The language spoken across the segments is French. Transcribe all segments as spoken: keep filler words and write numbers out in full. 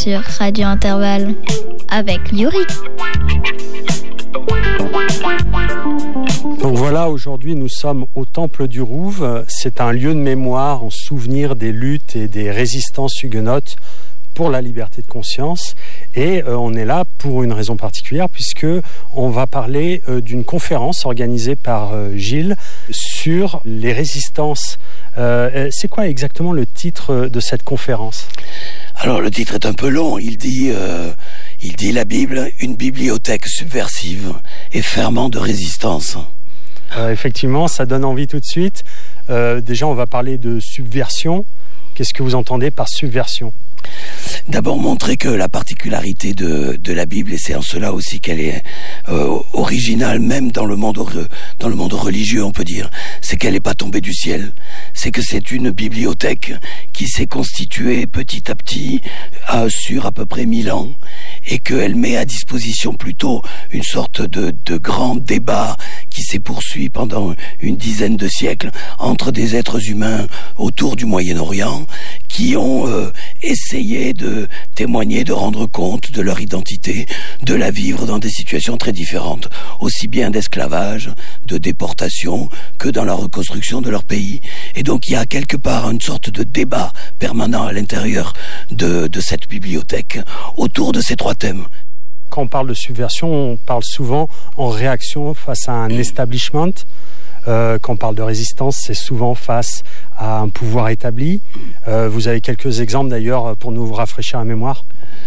sur Radio Intervalle avec Yuri. Donc voilà, aujourd'hui nous sommes au Temple du Rouve. C'est un lieu de mémoire en souvenir des luttes et des résistances huguenotes pour la liberté de conscience. Et euh, on est là pour une raison particulière, puisque on va parler euh, d'une conférence organisée par euh, Gilles sur les résistances. Euh, c'est quoi exactement le titre de cette conférence ? Alors le titre est un peu long. Il dit, euh, il dit la Bible, une bibliothèque subversive et ferment de résistance. Euh, effectivement, ça donne envie tout de suite. Euh, déjà, on va parler de subversion. Qu'est-ce que vous entendez par subversion ? D'abord montrer que la particularité de, de la Bible, et c'est en cela aussi qu'elle est euh, originale, même dans le monde dans le monde religieux, on peut dire, c'est qu'elle n'est pas tombée du ciel. C'est que c'est une bibliothèque qui s'est constituée petit à petit à, sur à peu près mille ans, et qu'elle met à disposition plutôt une sorte de, de grand débat qui s'est poursuivi pendant une dizaine de siècles entre des êtres humains autour du Moyen-Orient qui ont euh, essayé de témoigner, de rendre compte de leur identité, de la vivre dans des situations très différentes, aussi bien d'esclavage, de déportation, que dans la reconstruction de leur pays. Et donc il y a quelque part une sorte de débat permanent à l'intérieur de, de cette bibliothèque autour de ces trois thèmes. Quand on parle de subversion, on parle souvent en réaction face à un establishment. Euh, quand on parle de résistance, c'est souvent face à un pouvoir établi. Euh, vous avez quelques exemples d'ailleurs pour nous rafraîchir la mémoire ?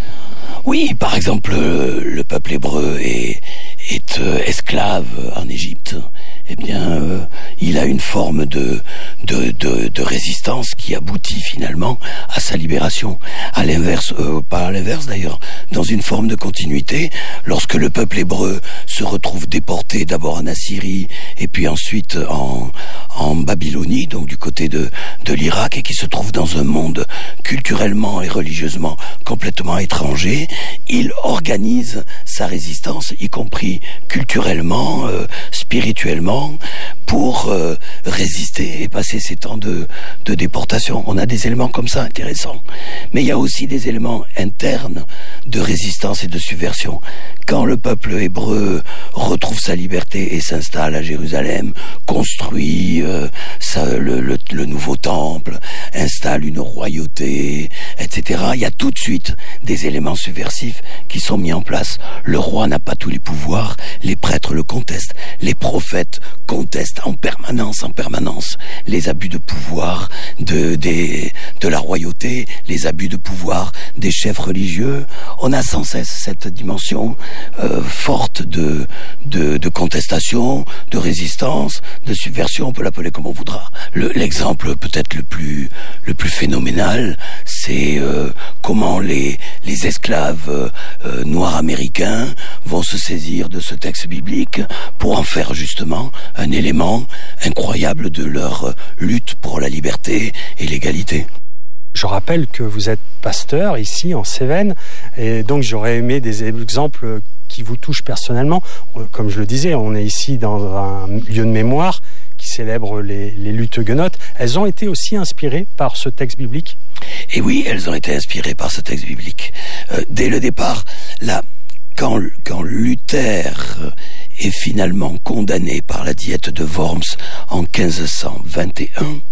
Oui, par exemple, le peuple hébreu est, est euh, esclave en Égypte. Eh bien, euh, il a une forme de, de, de, de résistance qui aboutit finalement à sa libération. À l'inverse, euh, pas à l'inverse d'ailleurs, dans une forme de continuité, lorsque le peuple hébreu se retrouve déporté d'abord en Assyrie et puis ensuite en, en Babylonie, donc du côté de, de l'Irak, et qui se trouve dans un monde culturellement et religieusement complètement étranger, il organise sa résistance, y compris culturellement, euh, spirituellement, pour euh, résister et passer ces temps de, de déportation. On a des éléments comme ça intéressants. Mais il y a aussi des éléments internes de résistance et de subversion. Quand le peuple hébreu retrouve sa liberté et s'installe à Jérusalem, construit euh, ça, le, le, le nouveau temple, installe une royauté, et cetera, il y a tout de suite des éléments subversifs qui sont mis en place. Le roi n'a pas tous les pouvoirs, les prêtres le contestent, les prophètes contestent en permanence, en permanence, les abus de pouvoir de, des, de la royauté, les abus de pouvoir des chefs religieux. On a sans cesse cette dimension euh, forte de, de, de contestation, de résistance, de subversion, on peut l'appeler comme on voudra. Le, l'exemple peut-être le plus, le plus phénoménal, c'est euh, comment les, les esclaves euh, noirs américains vont se saisir de ce texte biblique pour en faire justement un élément incroyable de leur lutte pour la liberté et l'égalité. Je rappelle que vous êtes pasteur ici en Cévennes, et donc j'aurais aimé des exemples qui vous touchent personnellement. Comme je le disais, on est ici dans un lieu de mémoire qui célèbre les, les luttes huguenotes. Elles ont été aussi inspirées par ce texte biblique ? Et oui, elles ont été inspirées par ce texte biblique. Euh, dès le départ, là, quand, quand Luther est finalement condamné par la diète de Worms en quinze cent vingt et un,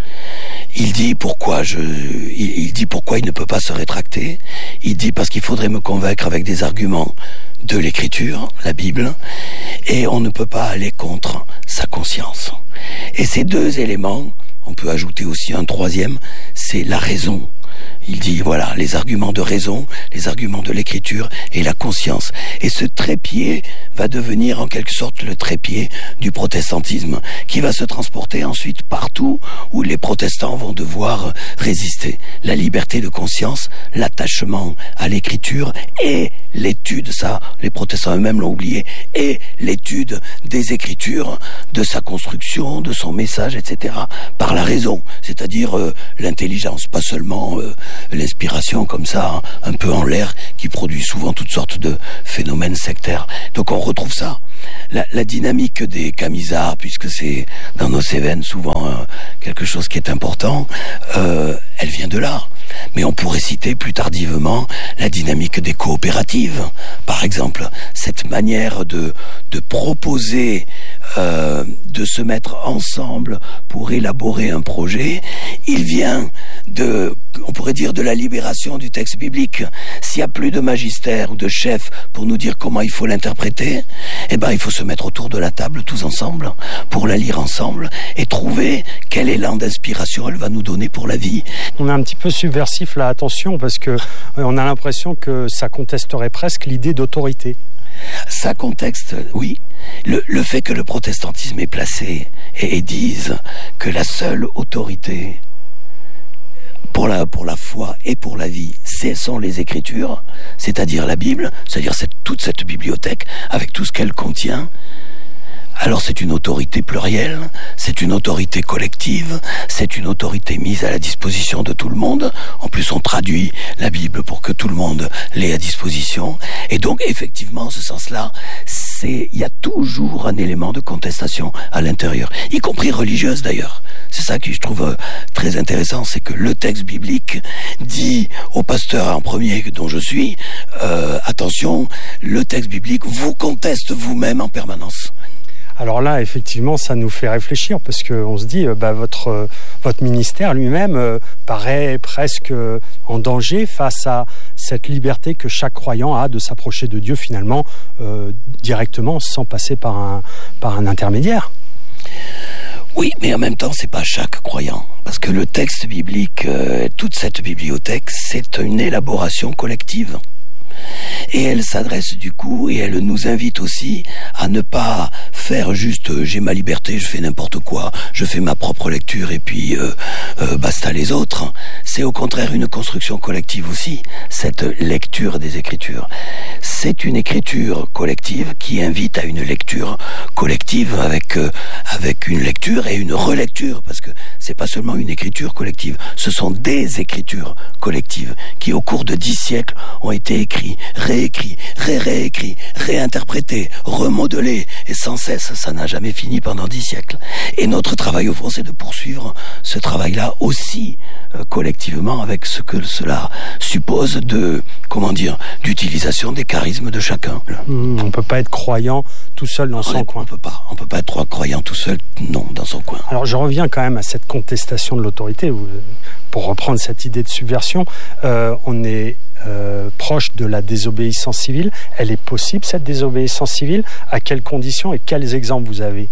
il dit pourquoi je, il, il dit pourquoi il ne peut pas se rétracter. Il dit parce qu'il faudrait me convaincre avec des arguments de l'écriture, la Bible, et on ne peut pas aller contre sa conscience. Et ces deux éléments, on peut ajouter aussi un troisième, c'est la raison. Il dit, voilà, les arguments de raison, les arguments de l'écriture et la conscience. Et ce trépied va devenir en quelque sorte le trépied du protestantisme, qui va se transporter ensuite partout où les protestants vont devoir résister. La liberté de conscience, l'attachement à l'écriture et l'étude, ça, les protestants eux-mêmes l'ont oublié, et l'étude des écritures, de sa construction, de son message, et cetera, par la raison, c'est-à-dire euh, l'intelligence, pas seulement euh, l'inspiration comme ça, hein, un peu en l'air, qui produit souvent toutes sortes de phénomènes sectaires. Donc on retrouve ça. La, la dynamique des Camisards, puisque c'est dans nos Cévennes souvent euh, quelque chose qui est important, euh, elle vient de là. Mais on pourrait citer plus tardivement la dynamique des coopératives. Par exemple, cette manière de, de proposer, euh, de se mettre ensemble pour élaborer un projet, il vient de, on pourrait dire, de la libération du texte biblique. S'il n'y a plus de magistère ou de chef pour nous dire comment il faut l'interpréter, eh ben, il faut se mettre autour de la table tous ensemble pour la lire ensemble et trouver quel élan d'inspiration elle va nous donner pour la vie. On est un petit peu subversif là, attention, parce que on a l'impression que ça contesterait presque l'idée d'autorité. Ça contexte, oui, le, le fait que le protestantisme est placé et, et dise que la seule autorité pour la, pour la foi et pour la vie, ce sont les Écritures, c'est-à-dire la Bible, c'est-à-dire cette, toute cette bibliothèque avec tout ce qu'elle contient. Alors c'est une autorité plurielle, c'est une autorité collective, c'est une autorité mise à la disposition de tout le monde. En plus, on traduit la Bible pour que tout le monde l'ait à disposition. Et donc, effectivement, en ce sens-là, c'est, il y a toujours un élément de contestation à l'intérieur, y compris religieuse d'ailleurs. C'est ça que je trouve très intéressant, c'est que le texte biblique dit au pasteur en premier dont je suis, euh, attention, le texte biblique vous conteste vous-même en permanence. Alors là, effectivement, ça nous fait réfléchir parce qu'on se dit, bah, votre, euh, votre ministère lui-même euh, paraît presque euh, en danger face à cette liberté que chaque croyant a de s'approcher de Dieu finalement euh, directement sans passer par un, par un intermédiaire. Oui, mais en même temps, c'est pas chaque croyant. Parce que le texte biblique, euh, toute cette bibliothèque, c'est une élaboration collective. Et elle s'adresse du coup, et elle nous invite aussi à ne pas faire juste euh, j'ai ma liberté, je fais n'importe quoi, je fais ma propre lecture et puis euh, euh, basta les autres. C'est au contraire une construction collective aussi, cette lecture des Écritures. C'est une écriture collective qui invite à une lecture collective avec euh, avec une lecture et une relecture, parce que c'est pas seulement une écriture collective, ce sont des écritures collectives qui au cours de dix siècles ont été écrits, réécrits, ré-réécrits, réinterprétés, remodelés, et sans cesse, ça n'a jamais fini pendant dix siècles. Et notre travail au fond, c'est de poursuivre ce travail-là aussi euh, collectivement avec ce que cela suppose de, comment dire, d'utilisation des charismes de chacun. Mmh, on peut pas être croyant tout seul dans son on coin. On peut pas, on peut pas être croyant tout seul, non, dans son coin. Alors je reviens quand même à cette contestation de l'autorité, pour reprendre cette idée de subversion. Euh, on est Euh, proche de la désobéissance civile. Elle est possible, cette désobéissance civile? À quelles conditions et quels exemples vous avez?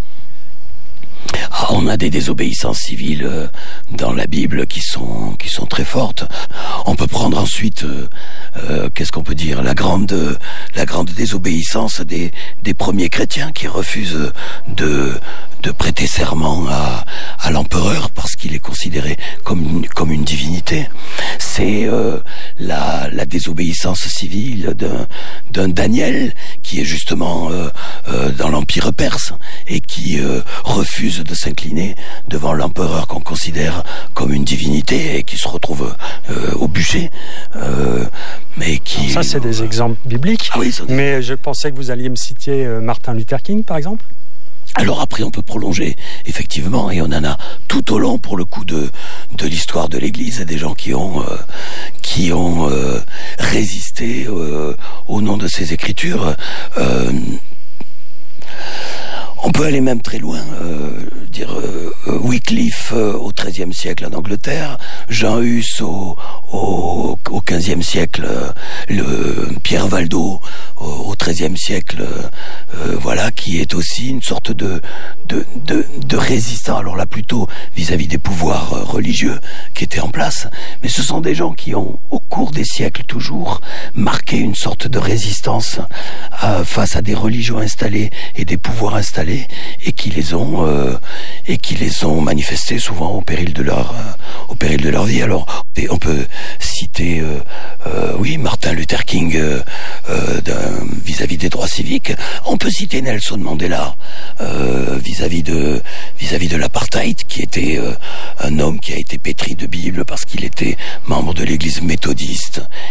Ah, on a des désobéissances civiles euh, dans la Bible qui sont qui sont très fortes. On peut prendre ensuite, euh, euh, qu'est-ce qu'on peut dire, la grande la grande désobéissance des des premiers chrétiens qui refusent de de prêter serment à à l'empereur parce qu'il est considéré comme une, comme une divinité. C'est euh, la la désobéissance civile d'un d'un Daniel qui est justement euh, euh, dans l'Empire perse et qui euh, refuse de s'incliner devant l'empereur qu'on considère comme une divinité et qui se retrouve euh, au bûcher. Euh, mais qui... Ça, c'est des exemples bibliques. Ah oui, des... Mais je pensais que vous alliez me citer euh, Martin Luther King, par exemple. Alors après, on peut prolonger, effectivement, et on en a tout au long, pour le coup, de de l'histoire de l'Église, des gens qui ont euh, qui ont euh, résisté euh, au nom de ces Écritures. Euh, On peut aller même très loin, euh, dire euh, Wycliffe euh, au treizième siècle en Angleterre, Jean Hus au, au, au quinzième siècle, euh, le Pierre Valdo au, au treizième siècle, euh, voilà, qui est aussi une sorte de de de, de résistant. Alors là, plutôt vis-à-vis des pouvoirs euh, religieux qui étaient en place, mais ce sont des gens qui ont, au cours des siècles toujours, marqué une sorte de résistance euh, face à des religions installées et des pouvoirs installés, et qui les ont euh, et qui les ont manifestés souvent au péril de leur euh, au péril de leur vie. Alors on peut citer euh, euh, oui Martin Luther King euh, euh, vis-à-vis des droits civiques. On peut citer Nelson Mandela euh, vis-à-vis de vis-à-vis de l'apartheid, qui était euh, un homme qui a été pétri de Bible parce qu'il était membre de l'Église méthodiste et donc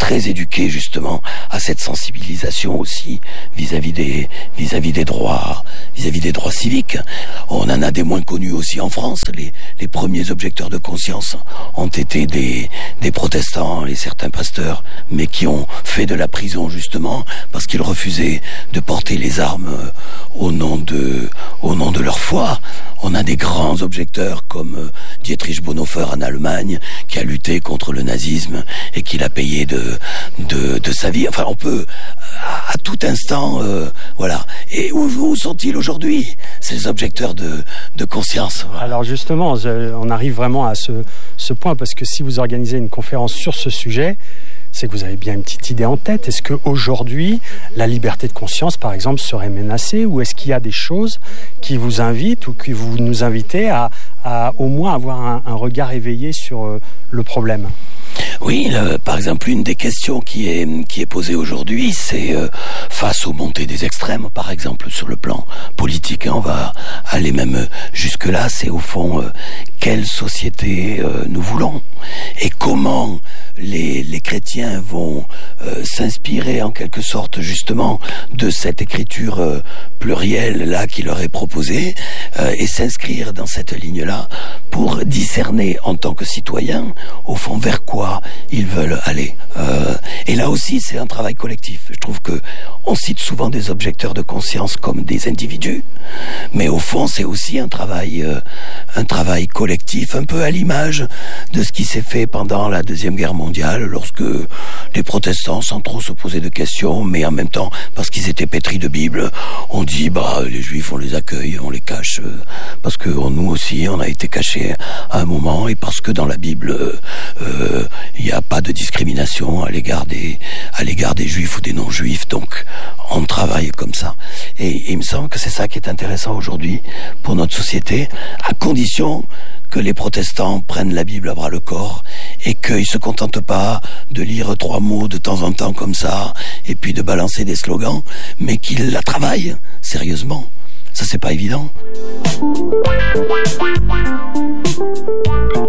très éduqués justement à cette sensibilisation aussi vis-à-vis des vis-à-vis des droits, vis-à-vis des droits civiques. On en a des moins connus aussi en France. Les, les premiers objecteurs de conscience ont été des, des protestants et certains pasteurs, mais qui ont fait de la prison justement parce qu'ils refusaient de porter les armes au nom de, au nom de leur foi. On a des grands objecteurs comme Dietrich Bonhoeffer en Allemagne, qui a lutté contre le nazisme et qui l'a payé de, de, de sa vie. Enfin, on peut, à, à tout instant, euh, voilà. Et où, où sont-ils aujourd'hui, ces objecteurs de, de conscience? Alors justement, on arrive vraiment à ce, ce point, parce que si vous organisez une conférence sur ce sujet, c'est que vous avez bien une petite idée en tête. Est-ce qu'aujourd'hui, la liberté de conscience, par exemple, serait menacée, ou est-ce qu'il y a des choses qui vous invitent ou qui vous nous invitez à, à au moins avoir un, un regard éveillé sur euh, le problème? Oui, le, par exemple, une des questions qui est qui est posée aujourd'hui, c'est euh, face aux montées des extrêmes, par exemple sur le plan politique, hein, on va aller même jusque là, c'est au fond euh, quelle société euh, nous voulons et comment les les chrétiens vont euh, s'inspirer en quelque sorte justement de cette écriture euh, plurielle là qui leur est proposée euh, et s'inscrire dans cette ligne là pour discerner en tant que citoyens au fond vers quoi ils veulent aller. Euh, et là aussi, c'est un travail collectif. Je trouve que on cite souvent des objecteurs de conscience comme des individus, mais au fond, c'est aussi un travail, euh, un travail collectif, un peu à l'image de ce qui s'est fait pendant la Deuxième Guerre mondiale, lorsque les protestants, sans trop se poser de questions, mais en même temps, parce qu'ils étaient pétris de Bible, on dit, bah, les Juifs, on les accueille, on les cache, euh, parce que nous aussi, on a été cachés à un moment, et parce que dans la Bible, euh, euh, il n'y a pas de discrimination à l'égard des à l'égard des juifs ou des non-juifs, donc on travaille comme ça. Et, et il me semble que c'est ça qui est intéressant aujourd'hui pour notre société, à condition que les protestants prennent la Bible à bras le corps et qu'ils se contentent pas de lire trois mots de temps en temps comme ça et puis de balancer des slogans, mais qu'ils la travaillent sérieusement. Ça, c'est pas évident.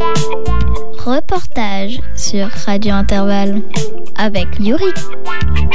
Reportage sur Radio Intervalle avec Yuri.